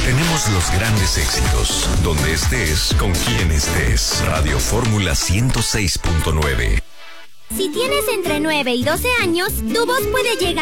Tenemos los grandes éxitos, donde estés, con quien estés. Radio Fórmula 106.9. Si tienes entre 9 y 12 años, tu voz puede llegar